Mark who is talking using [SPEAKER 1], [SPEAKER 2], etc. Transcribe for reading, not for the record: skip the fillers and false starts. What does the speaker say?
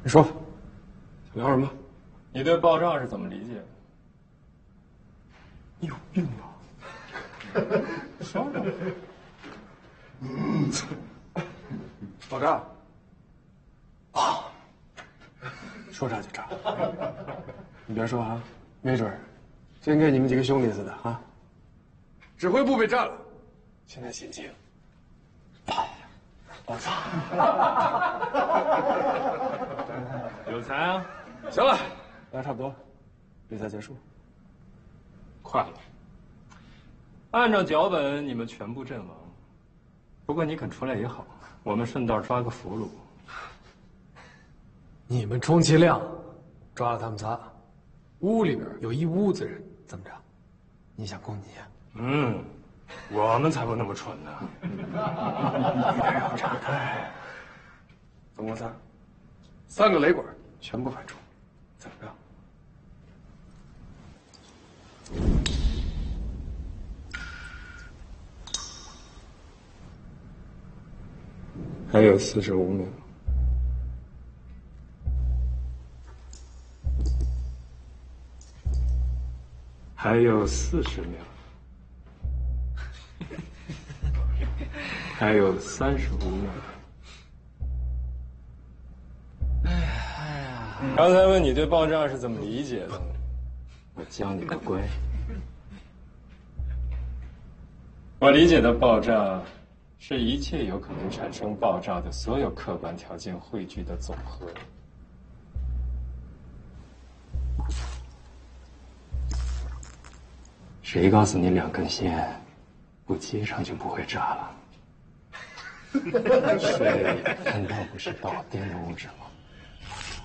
[SPEAKER 1] 你说，想聊什么？
[SPEAKER 2] 你对爆炸是怎么理解的？
[SPEAKER 1] 你有病啊！
[SPEAKER 2] 说说。
[SPEAKER 1] 爆炸啊！说炸就炸。你别说啊，没准儿真跟你们几个兄弟似的啊。指挥部被占了，现在心情爆炸。
[SPEAKER 2] 有才啊！
[SPEAKER 1] 行了，大家差不多，比赛结束。
[SPEAKER 2] 快了。按照脚本，你们全部阵亡。不过你肯出来也好，我们顺道抓个俘虏。
[SPEAKER 3] 你们充其量抓了他们仨，屋里边有一屋子人，怎么着？你想攻击啊？
[SPEAKER 2] 我们才不那么蠢呢。
[SPEAKER 1] 一点要炸开，总共3个雷管，全部反冲，怎么着？
[SPEAKER 2] 还有45秒。还有40秒。还有35秒。刚才问你对爆炸是怎么理解的，我教你个乖。我理解的爆炸，是一切有可能产生爆炸的所有客观条件汇聚的总和。谁告诉你2根线不接上就不会炸了？水难道不是导电的物质吗？